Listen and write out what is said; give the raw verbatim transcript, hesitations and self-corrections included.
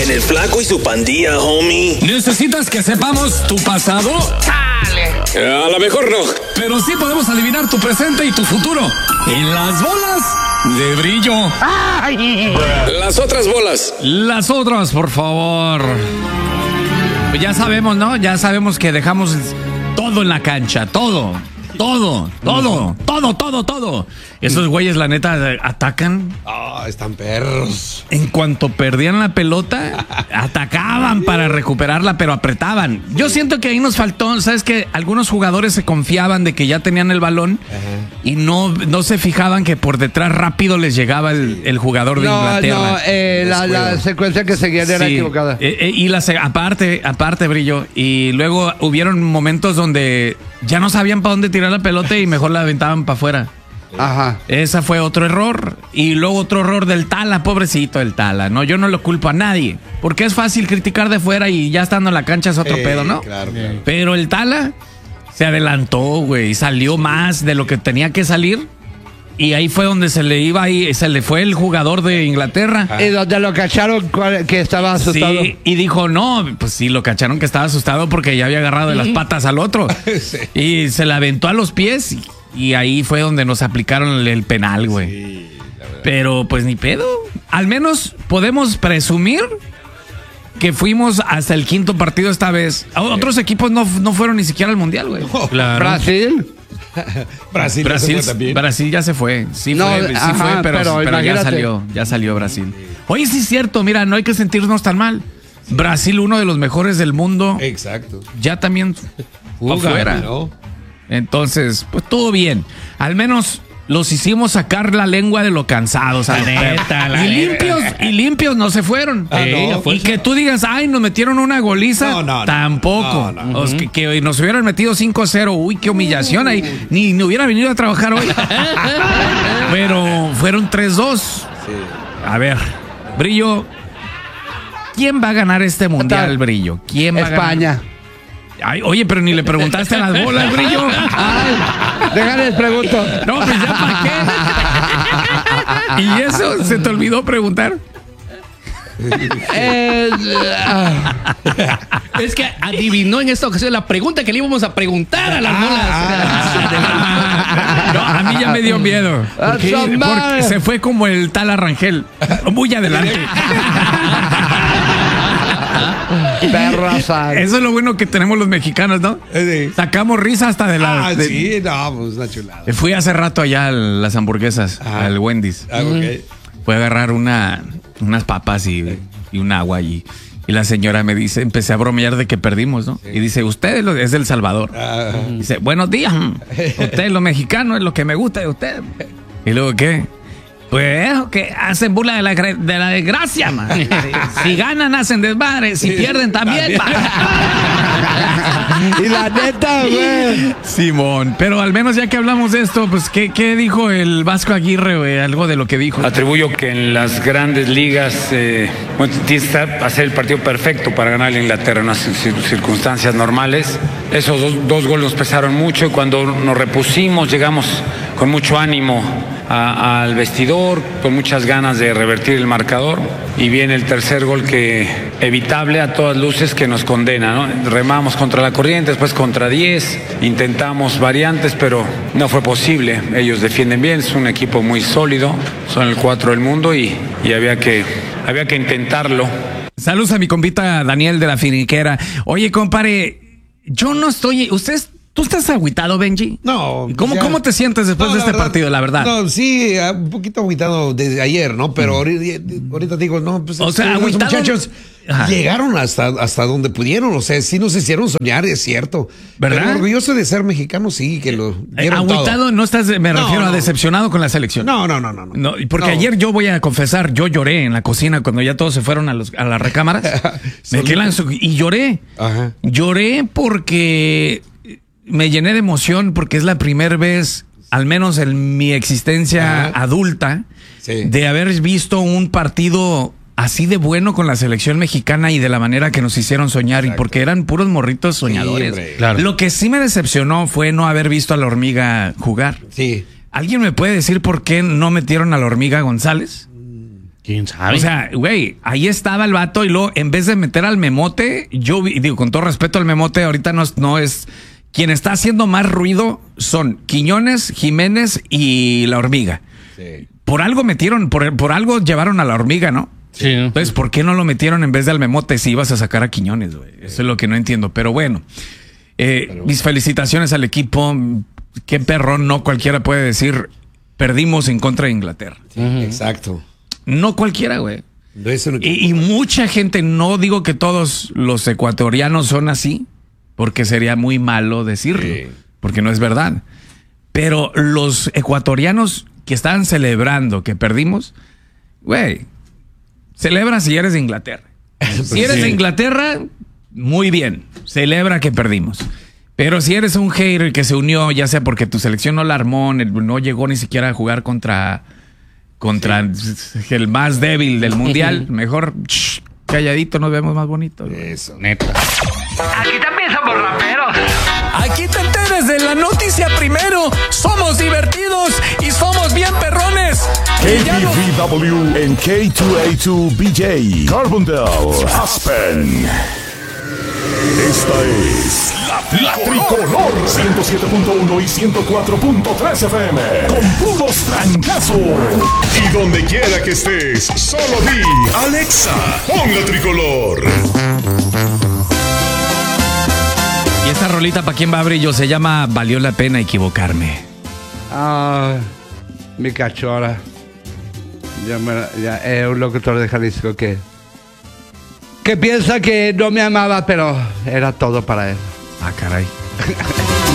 En el Flaco y su pandilla, homie. ¿Necesitas que sepamos tu pasado? Eh, a lo mejor no. Pero sí podemos adivinar tu presente y tu futuro. En las bolas de brillo. Ay. Las otras bolas. Las otras, por favor. Pues ya sabemos, ¿no? Ya sabemos que dejamos todo en la cancha, todo. Todo, todo, todo, todo, todo. Esos güeyes, la neta, atacan. Ah, oh, están perros. En cuanto perdían la pelota, atacaban para recuperarla, pero apretaban. Yo siento que ahí nos faltó, ¿sabes qué? Algunos jugadores se confiaban de que ya tenían el balón. Ajá. Y no, no se fijaban que por detrás rápido les llegaba el, el jugador de no, Inglaterra. No, eh, la, la secuencia que seguían era sí, equivocada. Eh, eh, y la, aparte, aparte, Brillo, y luego hubieron momentos donde ya no sabían para dónde tirar la pelota y mejor la aventaban para afuera. Ajá. Esa fue otro error. Y luego otro error del Tala, pobrecito el Tala. No, yo no lo culpo a nadie. Porque es fácil criticar de fuera y ya estando en la cancha es otro eh, pedo, ¿no? Claro, claro. Pero el Tala se adelantó, güey. Salió más de lo que tenía que salir. Y ahí fue donde se le iba y se le fue el jugador de Inglaterra. Y donde lo cacharon que estaba asustado. Sí, y dijo, no, pues sí, lo cacharon que estaba asustado porque ya había agarrado de las patas al otro. Sí. Y se la aventó a los pies y, y ahí fue donde nos aplicaron el, el penal, güey. Sí, pero pues ni pedo. Al menos podemos presumir que fuimos hasta el quinto partido esta vez. Otros equipos no, no fueron ni siquiera al Mundial, güey. Oh, claro. Brasil. Brasil, Brasil, ya se Brasil ya se fue. Sí no, fue, sí ajá, fue, pero, pero, pero ya salió, ya salió Brasil. Oye, sí es cierto, mira, no hay que sentirnos tan mal. Brasil, uno de los mejores del mundo. Exacto. Ya también fue afuera. ¿No? Entonces, pues todo bien. Al menos los hicimos sacar la lengua de lo cansados. La neta, la y limpios, y limpios no se fueron. Ah, no, y que tú digas, ay, nos metieron una goliza. No, no, tampoco. No, no. O sea, que, que nos hubieran metido cinco cero. Uy, qué humillación ahí. Ni, ni hubiera venido a trabajar hoy. Pero fueron tres dos. Sí. A ver, Brillo, ¿quién va a ganar este mundial, Brillo? ¿Quién va España. a ganar? Ay, oye, pero ni le preguntaste a las bolas, Brillo. Ay, déjales pregunto. No, pues ya para qué. ¿Y eso se te olvidó preguntar? Eh, es que adivinó en esta ocasión la pregunta que le íbamos a preguntar a las bolas. No, a mí ya me dio miedo. Porque, porque se fue como el Tala Rangel. Muy adelante. Perrosa. Eso es lo bueno que tenemos los mexicanos, ¿no? Sí. Sacamos risa hasta de la. Ah, de, sí, no, pues una chulada. Fui hace rato allá a las hamburguesas, ah. al Wendy's. Ah, okay. Fui a agarrar una, unas papas y, sí. y un agua y, y la señora me dice, empecé a bromear de que perdimos, ¿no? Sí. Y dice, usted es del Salvador. Ah. Dice, buenos días. Usted lo mexicano es lo que me gusta de usted. Y luego, ¿qué? Pues que hacen burla de la, de la desgracia, man. Si, si ganan, hacen desmadre. Si pierden, también, man. Y la neta, güey. Simón, pero al menos ya que hablamos de esto, pues, ¿qué, qué dijo el Vasco Aguirre, güey? Algo de lo que dijo. Atribuyo que en las grandes ligas, eh, bueno, tienes que hacer el partido perfecto para ganar a Inglaterra en unas circunstancias normales. Esos dos, dos goles nos pesaron mucho y cuando nos repusimos, llegamos con mucho ánimo A, al vestidor, con muchas ganas de revertir el marcador, y viene el tercer gol que evitable a todas luces que nos condena, ¿no? Remamos contra la corriente, después contra diez, intentamos variantes, pero no fue posible. Ellos defienden bien, es un equipo muy sólido, son el cuatro del mundo y, y había que, había que intentarlo. Saludos a mi compita Daniel de la Finiquera. Oye, compadre, yo no estoy, ustedes ¿tú estás agüitado, Benji? No. ¿Cómo, ya, ¿Cómo te sientes después no, de este verdad, partido, la verdad? No, sí, un poquito agüitado desde ayer, ¿no? Pero ahorita, ahorita digo, no, pues o sea, los agüitado, muchachos ajá. llegaron hasta, hasta donde pudieron, o sea, sí nos hicieron soñar, es cierto. ¿Verdad? Pero orgulloso de ser mexicano, sí, que lo dieron agüitado, todo. no estás, me refiero no, no. a decepcionado con la selección. No, no, no, no. no. no porque no. ayer yo voy a confesar, yo lloré en la cocina cuando ya todos se fueron a, los, a las recámaras. me quedé lanzo, y lloré. Ajá. Lloré porque me llené de emoción porque es la primera vez, al menos en mi existencia Ajá. adulta, sí. de haber visto un partido así de bueno con la selección mexicana y de la manera que nos hicieron soñar. Exacto. Y porque eran puros morritos soñadores. Sí, claro. Lo que sí me decepcionó fue no haber visto a la hormiga jugar. Sí. ¿Alguien me puede decir por qué no metieron a la hormiga González? ¿Quién sabe? O sea, güey, ahí estaba el vato y luego, en vez de meter al Memote, yo vi- digo, con todo respeto al Memote, ahorita no es, no es. Quien está haciendo más ruido son Quiñones, Jiménez y la Hormiga. Sí. Por algo metieron, por, por algo llevaron a la Hormiga, ¿no? sí. Entonces, ¿por qué no lo metieron en vez de al Memote si ibas a sacar a Quiñones, güey? Eso es lo que no entiendo. Pero bueno, eh, Pero... mis felicitaciones al equipo. Qué perrón, no cualquiera puede decir, perdimos en contra de Inglaterra. Sí, uh-huh. Exacto. No cualquiera, güey. No es un y, y mucha gente, no digo que todos los ecuatorianos son así, porque sería muy malo decirlo, sí. porque no es verdad. Pero los ecuatorianos que estaban celebrando que perdimos, güey, celebra si eres de Inglaterra. Pues si eres sí. de Inglaterra, muy bien, celebra que perdimos. Pero si eres un hater que se unió, ya sea porque tu selección no la armó, no llegó ni siquiera a jugar contra... Contra sí. el más débil del mundial. Mejor shh, calladito nos vemos más bonitos. Eso. Neta. Aquí también somos raperos. Aquí te enteres de la noticia primero. Somos divertidos y somos bien perrones. K T V W en K dos A dos B J, Carbondale, Aspen. Esta es la, la Tricolor ciento siete punto uno y ciento cuatro punto tres F M con puros trancazos. Y donde quiera que estés, solo di Alexa, pon la Tricolor. Y esta rolita, ¿para quién va a brillo? Se llama Valió la pena equivocarme. Ah, mi cachorra. Ya, me, ya es un locutor de Jalisco que que piensa que no me amaba, pero era todo para él. Ah, caray.